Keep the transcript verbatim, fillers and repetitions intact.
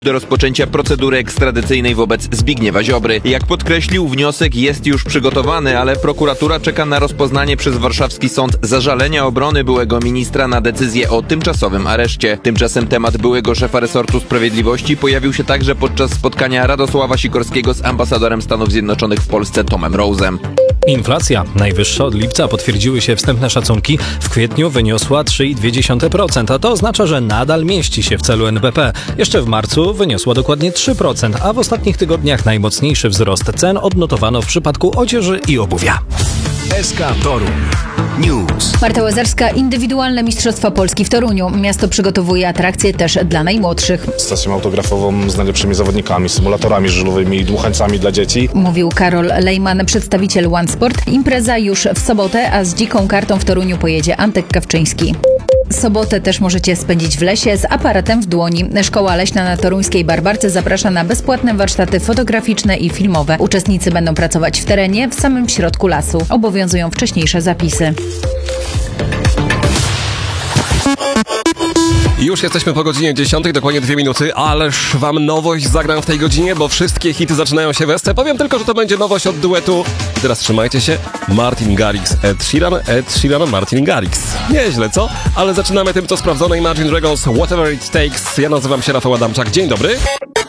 do rozpoczęcia procedury ekstradycyjnej wobec Zbigniewa Ziobry. Jak podkreślił, wniosek jest już przygotowany, ale prokuratura czeka na rozpoznanie przez warszawski sąd zażalenia obrony byłego ministra na decyzję o tymczasowym areszcie. Tymczasem temat byłego szefa resortu sprawiedliwości pojawił się także podczas spotkania Radosława Sikorskiego z ambasadorem Stanów Zjednoczonych w Polsce Tomem Rose'em. Inflacja najwyższa od lipca, potwierdziły się wstępne szacunki. W kwietniu wyniosła trzy i dwie dziesiąte procent, a to oznacza, że nadal mieści się w celu N B P. Jeszcze w marcu wyniosła dokładnie trzy procent, a w ostatnich tygodniach najmocniejszy wzrost cen odnotowano w przypadku odzieży i obuwia. S K Toruń News. Marta Łazarska, indywidualne Mistrzostwa Polski w Toruniu. Miasto przygotowuje atrakcje też dla najmłodszych. Stacją autografową z najlepszymi zawodnikami, symulatorami żużlowymi i dmuchańcami dla dzieci. Mówił Karol Lejman, przedstawiciel OneSport. Impreza już w sobotę, a z dziką kartą w Toruniu pojedzie Antek Kawczyński. Sobotę też możecie spędzić w lesie z aparatem w dłoni. Szkoła Leśna na toruńskiej Barbarce zaprasza na bezpłatne warsztaty fotograficzne i filmowe. Uczestnicy będą pracować w terenie, w samym środku lasu. Obowiązują wcześniejsze zapisy. Już jesteśmy po godzinie dziesiątej, dokładnie dwie minuty, ależ wam nowość zagram w tej godzinie, bo wszystkie hity zaczynają się w S C. Powiem tylko, że to będzie nowość od duetu. Teraz trzymajcie się. Martin Garrix, Ed Sheeran, Ed Sheeran, Martin Garrix. Nieźle, co? Ale zaczynamy tym, co sprawdzone. Imagine Dragons, Whatever It Takes. Ja nazywam się Rafał Adamczak. Dzień dobry.